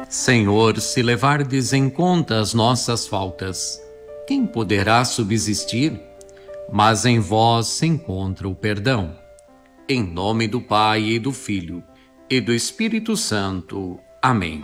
Senhor, se levardes em conta as nossas faltas, quem poderá subsistir? Mas em vós se encontra o perdão. Em nome do Pai e do Filho e do Espírito Santo. Amém.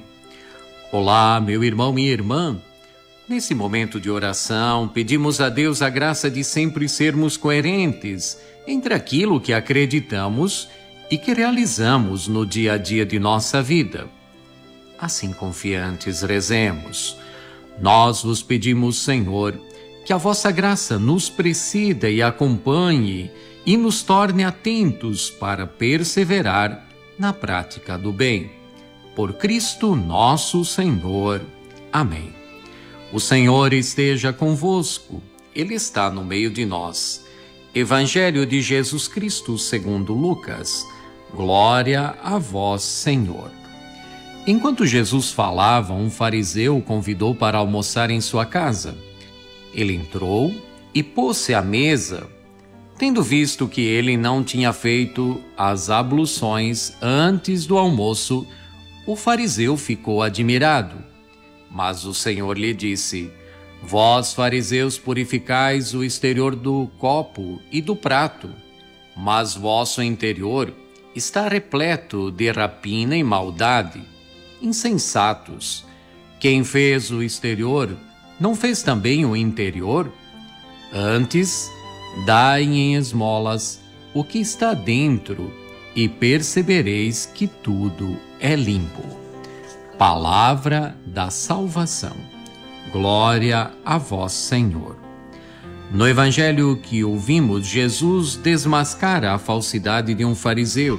Olá, meu irmão e irmã. Nesse momento de oração, pedimos a Deus a graça de sempre sermos coerentes entre aquilo que acreditamos e que realizamos no dia a dia de nossa vida. Assim, confiantes, rezemos. Nós vos pedimos, Senhor, que a vossa graça nos presida e acompanhe e nos torne atentos para perseverar na prática do bem. Por Cristo nosso Senhor. Amém. O Senhor esteja convosco, Ele está no meio de nós. Evangelho de Jesus Cristo segundo Lucas. Glória a vós, Senhor. Enquanto Jesus falava, um fariseu o convidou para almoçar em sua casa. Ele entrou e pôs-se à mesa. Tendo visto que ele não tinha feito as abluções antes do almoço, o fariseu ficou admirado. Mas o Senhor lhe disse: Vós, fariseus, purificais o exterior do copo e do prato, mas vosso interior está repleto de rapina e maldade. Insensatos! Quem fez o exterior, não fez também o interior? Antes, dai em esmolas o que está dentro, e percebereis que tudo é limpo. Palavra da salvação. Glória a vós, Senhor. No evangelho que ouvimos, Jesus desmascara a falsidade de um fariseu.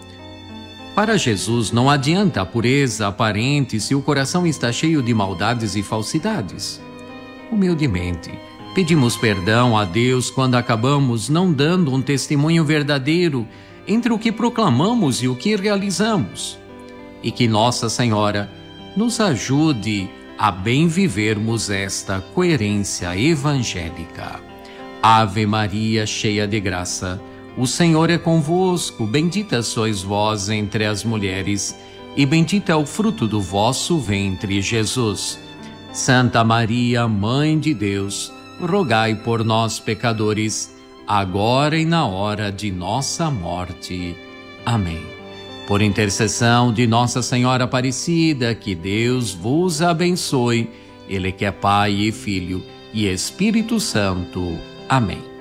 Para Jesus não adianta a pureza aparente se o coração está cheio de maldades e falsidades. Humildemente, pedimos perdão a Deus quando acabamos não dando um testemunho verdadeiro entre o que proclamamos e o que realizamos. E que Nossa Senhora nos ajude a bem vivermos esta coerência evangélica. Ave Maria, cheia de graça, o Senhor é convosco, bendita sois vós entre as mulheres, e bendito é o fruto do vosso ventre, Jesus. Santa Maria, Mãe de Deus, rogai por nós, pecadores, agora e na hora de nossa morte. Amém. Por intercessão de Nossa Senhora Aparecida, que Deus vos abençoe, Ele que é Pai e Filho e Espírito Santo. Amém.